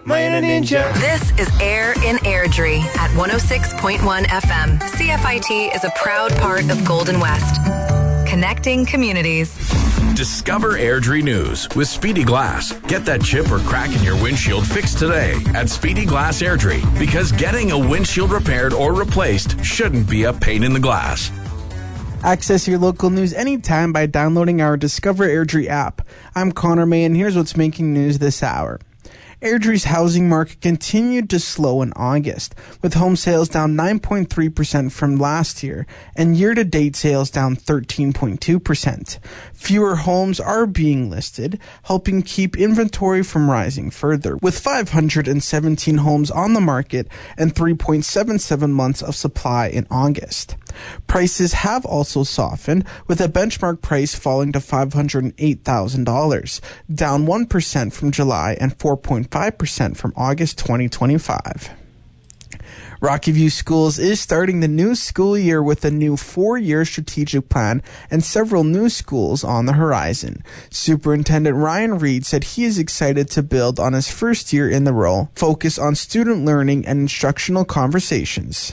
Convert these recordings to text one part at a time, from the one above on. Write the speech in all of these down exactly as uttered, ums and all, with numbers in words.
Maya Ninja. This is Air in Airdrie at one oh six point one F M. C F I T is a proud part of Golden West. Connecting communities. Discover Airdrie News with Speedy Glass. Get that chip or crack in your windshield fixed today at Speedy Glass Airdrie, because getting a windshield repaired or replaced shouldn't be a pain in the glass. Access your local news anytime by downloading our Discover Airdrie app. I'm Connor May, and here's what's making news this hour. Airdrie's housing market continued to slow in August, with home sales down nine point three percent from last year and year-to-date sales down thirteen point two percent. Fewer homes are being listed, helping keep inventory from rising further, with five hundred seventeen homes on the market and three point seven seven months of supply in August. Prices have also softened, with a benchmark price falling to five hundred eight thousand dollars, down one percent from July and four point five percent from August twenty twenty-five. Rocky View Schools is starting the new school year with a new four-year strategic plan and several new schools on the horizon. Superintendent Ryan Reed said he is excited to build on his first year in the role, focus on student learning and instructional conversations.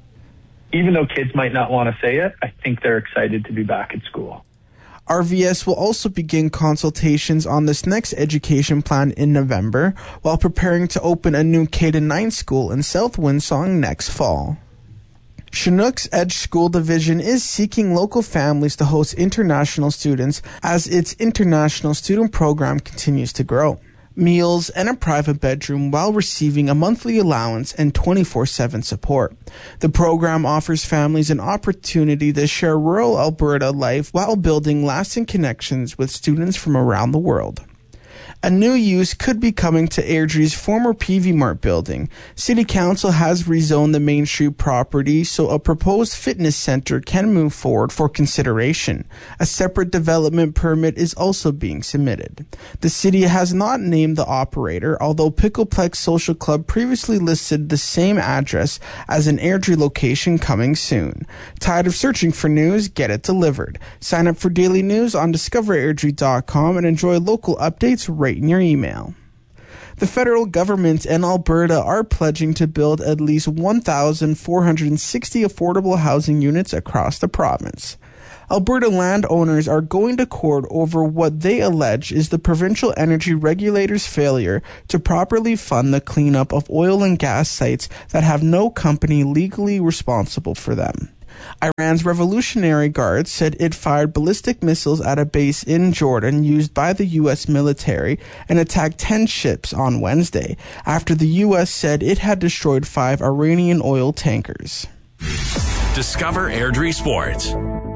Even though kids might not want to say it, I think they're excited to be back at school. R V S will also begin consultations on this next education plan in November, while preparing to open a new K to nine school in South Windsong next fall. Chinook's Edge School Division is seeking local families to host international students as its international student program continues to grow. Meals, and a private bedroom while receiving a monthly allowance and twenty-four seven support. The program offers families an opportunity to share rural Alberta life while building lasting connections with students from around the world. A new use could be coming to Airdrie's former P V Mart building. City Council has rezoned the Main Street property so a proposed fitness center can move forward for consideration. A separate development permit is also being submitted. The city has not named the operator, although Pickleplex Social Club previously listed the same address as an Airdrie location coming soon. Tired of searching for news? Get it delivered. Sign up for daily news on discover airdrie dot com and enjoy local updates right in your email. The federal government and Alberta are pledging to build at least one thousand four hundred sixty affordable housing units across the province. Alberta landowners are going to court over what they allege is the provincial energy regulator's failure to properly fund the cleanup of oil and gas sites that have no company legally responsible for them. Iran's Revolutionary Guard said it fired ballistic missiles at a base in Jordan used by the U S military and attacked ten ships on Wednesday, after the U S said it had destroyed five Iranian oil tankers. Discover Airdrie Sports.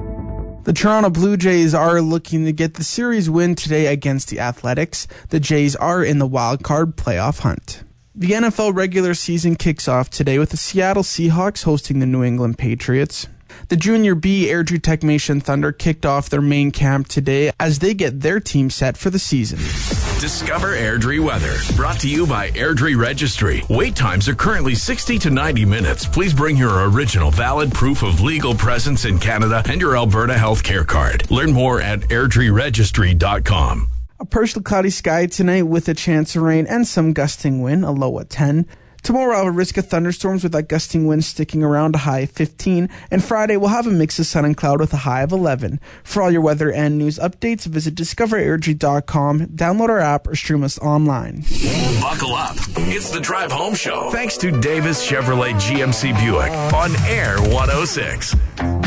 The Toronto Blue Jays are looking to get the series win today against the Athletics. The Jays are in the wild card playoff hunt. The N F L regular season kicks off today with the Seattle Seahawks hosting the New England Patriots. The Junior B Airdrie Techmation Thunder kicked off their main camp today as they get their team set for the season. Discover Airdrie weather, brought to you by Airdrie Registry. Wait times are currently sixty to ninety minutes. Please bring your original valid proof of legal presence in Canada and your Alberta healthcare card. Learn more at airdrie registry dot com. A partial cloudy sky tonight with a chance of rain and some gusting wind, a low at ten. Tomorrow we'll have a risk of thunderstorms with that gusting wind sticking around, a high of fifteen. And Friday we'll have a mix of sun and cloud with a high of eleven. For all your weather and news updates, visit discover airdrie dot com, download our app, or stream us online. Buckle up. It's the Drive Home Show. Thanks to Davis Chevrolet G M C Buick on Air one oh six.